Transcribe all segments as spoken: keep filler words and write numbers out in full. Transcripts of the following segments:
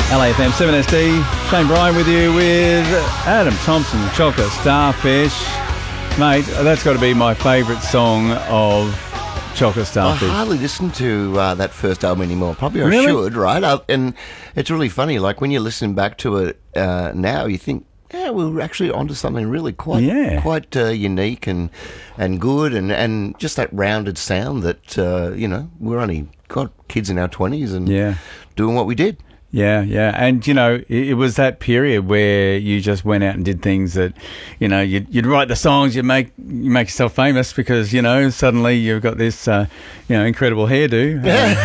L A F M seven S D, Shane Bryan with you with Adam Thompson, Chocolate Starfish. Mate, that's got to be my favourite song of Chocolate Starfish. I hardly listen to uh, that first album anymore. Probably I Really? should, right? Uh, and it's really funny, like when you listen back to it uh, now, you think, yeah, we we're actually onto something really quite Yeah. quite uh, unique and and good, and, and just that rounded sound that, uh, you know, we're only got kids in our twenties and Yeah. doing what we did. Yeah, yeah. And, you know, it, it was that period where you just went out and did things that, you know, you'd, you'd write the songs, you'd make, you make yourself famous because, you know, suddenly you've got this, uh, you know, incredible hairdo.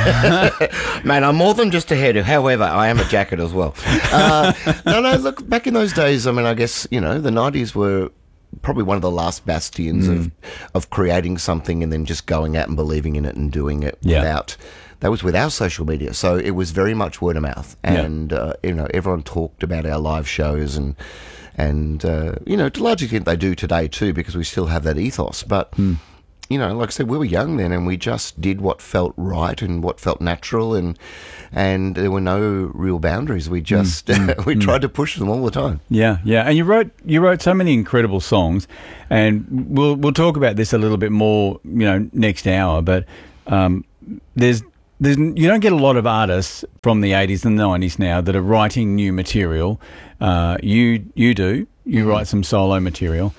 Uh, Man, I'm more than just a hairdo. However, I am a jacket as well. Uh, no, no, look, back in those days, I mean, I guess, you know, the nineties were probably one of the last bastions Mm. of of creating something and then just going out and believing in it and doing it Yeah. without... That was without social media, so it was very much word of mouth, and Yeah. uh, you know, everyone talked about our live shows, and and uh, you know, to a large extent they do today too, because we still have that ethos. But Mm. you know, like I said, we were young then, and we just did what felt right and what felt natural, and and there were no real boundaries. We just we tried to push them all the time. Yeah, yeah, and you wrote you wrote so many incredible songs, and we'll we'll talk about this a little bit more, you know, next hour. But um, there's there's you don't get a lot of artists from the eighties and nineties now that are writing new material. Uh, you you do you write some solo material,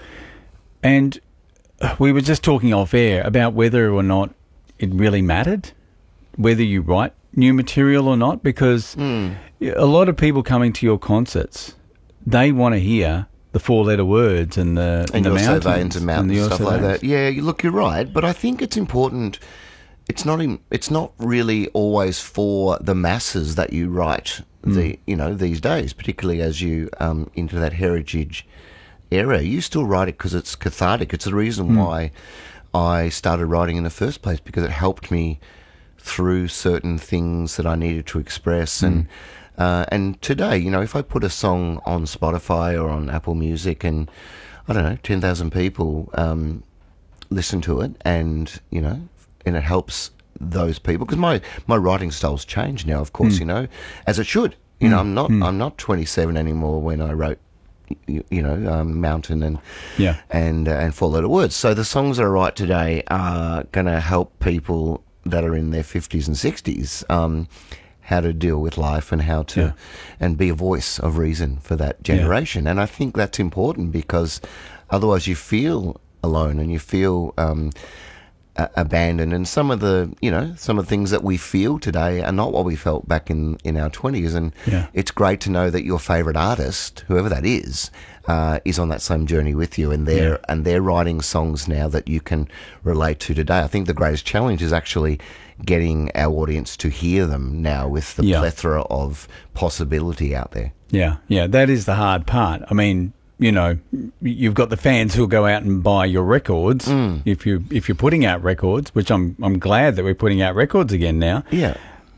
and we were just talking off air about whether or not it really mattered, whether you write new material or not, because a lot of people coming to your concerts, they want to hear the four-letter words and the And the your mountains surveys and mountains the and stuff like Yosemite. that. Yeah, you- look, you're right, but I think it's important. It's not. im- It's not really always for the masses that you write. The you know these days, particularly as you um, into that heritage era, you still write it because it's cathartic. It's the reason why I started writing in the first place, because it helped me through certain things that I needed to express. And uh, and today, you know, if I put a song on Spotify or on Apple Music, and I don't know, ten thousand people um, listen to it, and you know, and it helps those people, because my my writing style's changed now, of course, you know, as it should. You know, I'm not I'm not twenty-seven anymore when I wrote, you, you know, um, Mountain and Yeah. and uh, and Four Letter Words. So the songs that I write today are going to help people that are in their fifties and sixties um, how to deal with life and how to Yeah. and be a voice of reason for that generation. And I think that's important, because otherwise you feel alone and you feel um, a- abandoned. And some of the you know some of the things that we feel today are not what we felt back in in our twenties. And Yeah. it's great to know that your favorite artist, whoever that is, uh, is on that same journey with you, and they're Yeah. and they're writing songs now that you can relate to today. I think the greatest challenge is actually getting our audience to hear them now, with the Yeah. plethora of possibility out there. Yeah, yeah, that is the hard part. I mean, you know, you've got the fans who'll go out and buy your records if you if you're putting out records, which I'm I'm glad that we're putting out records again now. Yeah.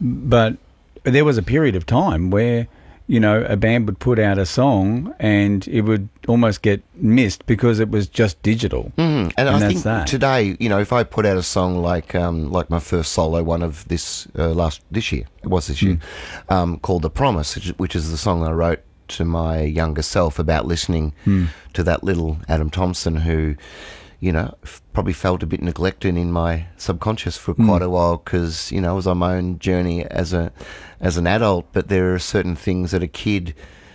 But there was a period of time where, you know, a band would put out a song and it would almost get missed because it was just digital. Mm, and, And I that's think that. today, you know, if I put out a song like um, like my first solo one of this uh, last this year, it was this year, um, called "The Promise," which, which is the song I wrote to my younger self about listening to that little Adam Thompson who, you know, f- probably felt a bit neglected in my subconscious for quite a while, because you know I was on my own journey as a as an adult. But there are certain things that a kid.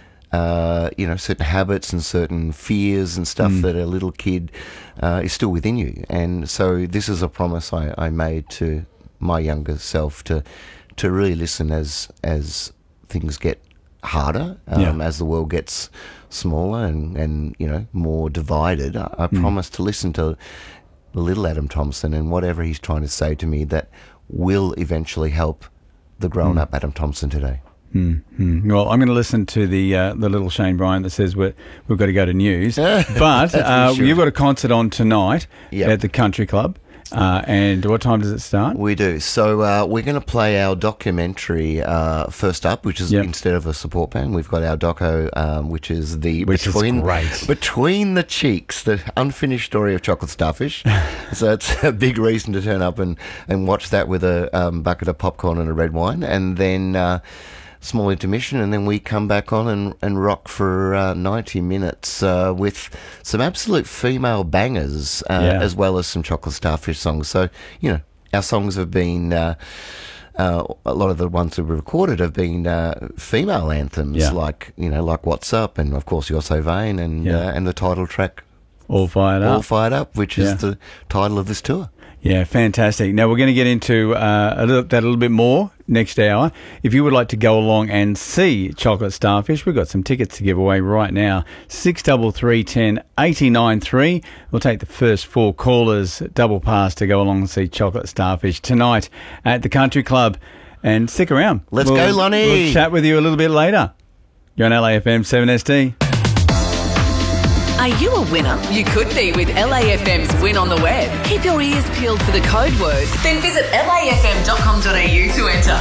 Uh, you know, certain habits and certain fears and stuff that a little kid uh, is still within you. And so this is a promise I, I made to my younger self, to to really listen as as things get harder, um, Yeah. as the world gets smaller and, and you know, more divided. I, I promise to listen to the little Adam Thompson and whatever he's trying to say to me that will eventually help the grown-up Adam Thompson today. Hmm. Well, I'm going to listen to the uh, the little Shane Bryan that says we're, we've got to go to news. But uh, should. you've got a concert on tonight Yep. at the Country Club. Uh, and what time does it start? We do. So uh, we're going to play our documentary uh, first up, which is Yep. instead of a support band, we've got our doco, um, which is the Which is between great. between the cheeks, the unfinished story of Chocolate Starfish. So it's a big reason to turn up and, and watch that with a um, bucket of popcorn and a red wine, and then. Uh, small intermission, and then we come back on and, and rock for uh, ninety minutes uh, with some absolute female bangers, uh, Yeah. as well as some Chocolate Starfish songs. So, you know, our songs have been... Uh, Uh, a lot of the ones that we recorded have been uh, female anthems, Yeah. like you know, like "What's Up" and of course "You're So Vain" and Yeah. uh, and the title track All fired "All up. Fired Up," which Yeah. is the title of this tour. Yeah, fantastic. Now, we're going to get into uh, a little, that a little bit more next hour. If you would like to go along and see Chocolate Starfish, we've got some tickets to give away right now. six three three, one zero, eight nine three. We'll take the first four callers, double pass, to go along and see Chocolate Starfish tonight at the Country Club. And stick around. Let's We'll- go, Lonnie. We'll chat with you a little bit later. You're on L A F M seven S D. Are you a winner? You could be with L A F M's Win on the Web. Keep your ears peeled for the code word. Then visit L A F M dot com dot A U to enter.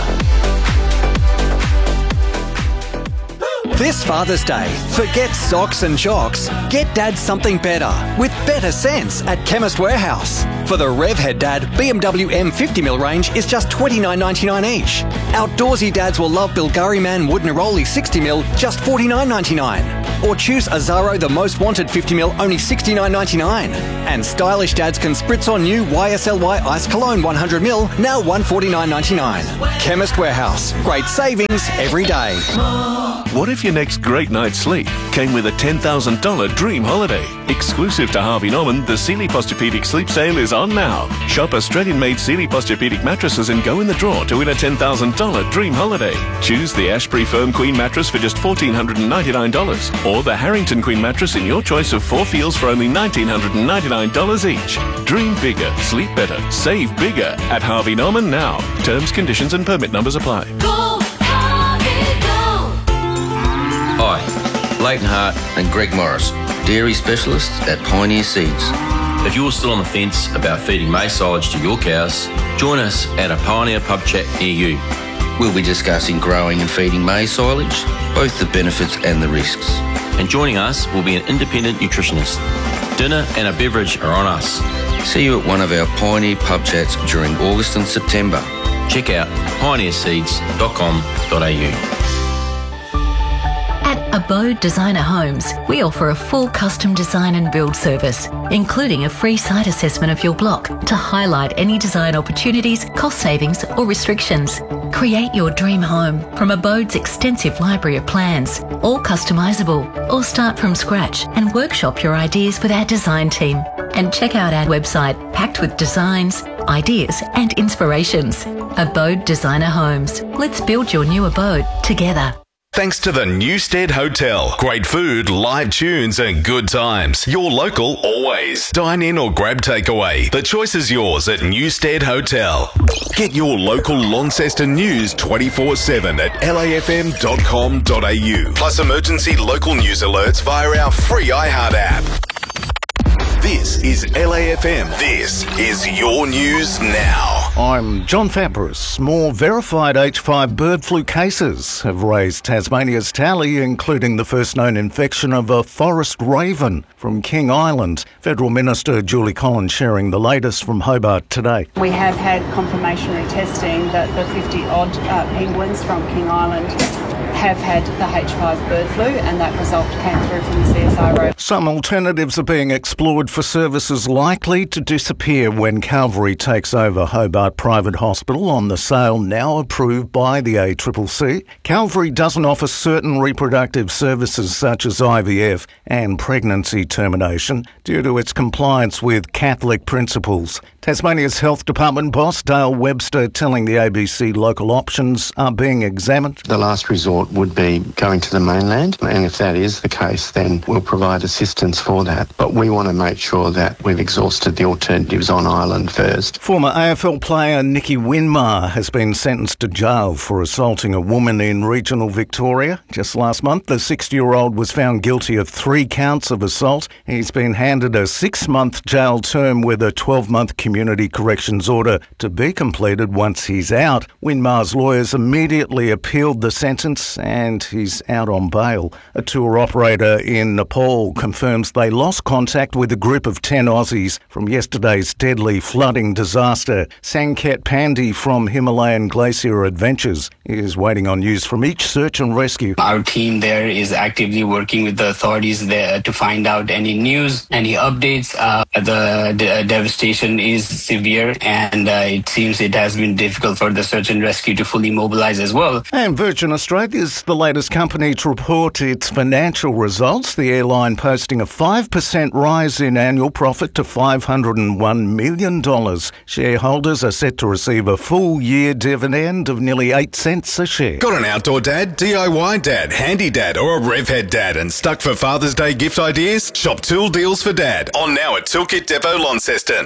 This Father's Day, forget socks and jocks. Get Dad something better with better sense at Chemist Warehouse. For the Revhead Dad B M W M fifty mil range is just twenty-nine ninety-nine each. Outdoorsy dads will love Bilgari Man Wood Neroli sixty mil, just forty-nine ninety-nine. Or choose Azaro The Most Wanted fifty mil, only sixty-nine ninety-nine. And stylish dads can spritz on new Y S L Y Ice Cologne one hundred mil, now one forty-nine ninety-nine. Chemist Warehouse, great savings every day. What if your next great night's sleep came with a ten thousand dollars dream holiday? Exclusive to Harvey Norman, the Sealy Posturepedic Sleep Sale is on now. Shop Australian-made Sealy Posturepedic mattresses and go in the draw to win a ten thousand dollars dream holiday. Choose the Ashbury Firm Queen mattress for just one thousand four hundred ninety-nine dollars or the Harrington Queen mattress in your choice of four feels for only one thousand nine hundred ninety-nine dollars each. Dream bigger, sleep better, save bigger at Harvey Norman now. Terms, conditions and permit numbers apply. Hi, Leighton Hart and Greg Morris, dairy specialists at Pioneer Seeds. If you're still on the fence about feeding maize silage to your cows, join us at a Pioneer pub chat near you. We'll be discussing growing and feeding maize silage, both the benefits and the risks. And joining us will be an independent nutritionist. Dinner and a beverage are on us. See you at one of our Pioneer pub chats during August and September. Check out pioneer seeds dot com dot A U. At Abode Designer Homes, we offer a full custom design and build service, including a free site assessment of your block to highlight any design opportunities, cost savings or restrictions. Create your dream home from Abode's extensive library of plans, all customisable, or start from scratch and workshop your ideas with our design team. And check out our website packed with designs, ideas and inspirations. Abode Designer Homes. Let's build your new abode together. Thanks to the Newstead Hotel. Great food, live tunes and good times. Your local always. Dine in or grab takeaway. The choice is yours at Newstead Hotel. Get your local Launceston news twenty-four seven at L A F M dot com dot A U. Plus emergency local news alerts via our free iHeart app. This is L A F M. This is your news now. I'm John Fabris. More verified H five bird flu cases have raised Tasmania's tally, including the first known infection of a forest raven from King Island. Federal Minister Julie Collins sharing the latest from Hobart today. We have had confirmatory testing that the fifty-odd uh, penguins from King Island have had the H five bird flu, and that result came through from the C S I R O. Some alternatives are being explored for services likely to disappear when Calvary takes over Hobart Private Hospital on the sale now approved by the A C C C. Calvary doesn't offer certain reproductive services such as I V F and pregnancy termination due to its compliance with Catholic principles. Tasmania's Health Department boss Dale Webster telling the A B C local options are being examined. The last resort would be going to the mainland, and if that is the case, then we'll provide assistance for that. But we want to make sure that we've exhausted the alternatives on island first. Former A F L player Nicky Winmar has been sentenced to jail for assaulting a woman in regional Victoria. Just last month, the sixty-year-old was found guilty of three counts of assault. He's been handed a six-month jail term with a twelve-month community corrections order to be completed once he's out. Winmar's lawyers immediately appealed the sentence and he's out on bail. A tour operator operator in Nepal confirms they lost contact with a group of ten Aussies from yesterday's deadly flooding disaster. Sanket Pandey from Himalayan Glacier Adventures is waiting on news from each search and rescue. Our team there is actively working with the authorities there to find out any news, any updates. Uh, the de- devastation is severe, and uh, it seems it has been difficult for the search and rescue to fully mobilise as well. And Virgin Australia is the latest company to report its financial results. The airline posting a five percent rise in annual profit to five hundred one million dollars. Shareholders are set to receive a full year dividend of nearly eight cents a share. Got an outdoor dad, D I Y dad, handy dad or a RevHead dad and stuck for Father's Day gift ideas? Shop Tool Deals for Dad on now at Toolkit Depot Launceston.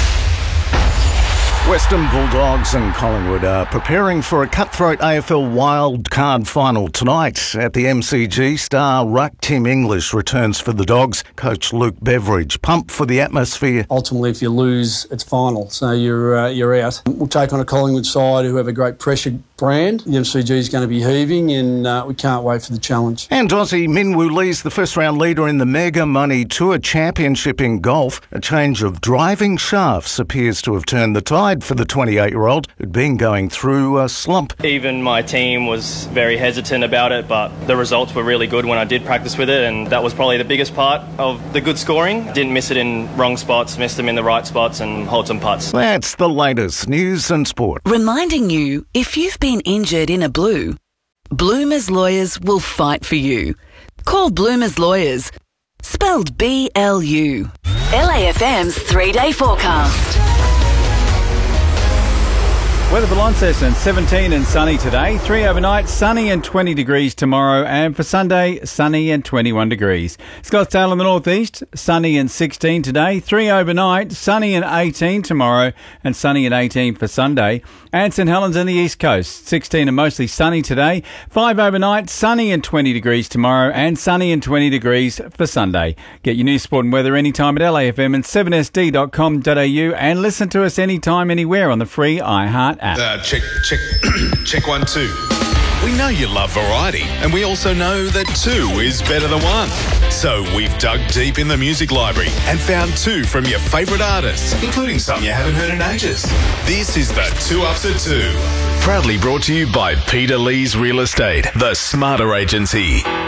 Western Bulldogs and Collingwood are preparing for a cutthroat A F L wildcard final tonight at the M C G. Star ruck Tim English returns for the Dogs. Coach Luke Beveridge pumped for the atmosphere. Ultimately, if you lose, it's final, so you're uh, you're out. We'll take on a Collingwood side who have a great pressure brand. The M C G is going to be heaving, and uh, we can't wait for the challenge. And Aussie Minwoo Lee's the first round leader in the Mega Money Tour Championship in golf. A change of driving shafts appears to have turned the tide for the twenty-eight-year-old who'd been going through a slump. Even my team was very hesitant about it, but the results were really good when I did practice with it, and that was probably the biggest part of the good scoring. Didn't miss it in wrong spots, missed them in the right spots, and hold some putts. That's the latest news and sport. Reminding you, if you've been injured in a blue, Bloomers Lawyers will fight for you. Call Bloomers Lawyers, spelled B L U. L A F M's three-day forecast. Weather for Launceston, seventeen and sunny today. three overnight, sunny and twenty degrees tomorrow. And for Sunday, sunny and twenty-one degrees. Scottsdale in the northeast, sunny and sixteen today. three overnight, sunny and eighteen tomorrow. And sunny and eighteen for Sunday. And St Helens in the east coast, sixteen and mostly sunny today. five overnight, sunny and twenty degrees tomorrow. And sunny and twenty degrees for Sunday. Get your news, sport and weather anytime at L A F M and seven S D dot com dot A U. And listen to us anytime, anywhere on the free iHeart app. Uh, check, check, check one, two. We know you love variety, and we also know that two is better than one. So we've dug deep in the music library and found two from your favourite artists, including some you haven't heard in ages. This is the Two Ups at Two. Proudly brought to you by Peter Lee's Real Estate, the smarter agency.